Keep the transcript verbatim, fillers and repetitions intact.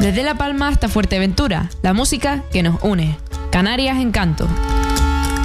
Desde La Palma hasta Fuerteventura, la música que nos une. Canarias Encanto.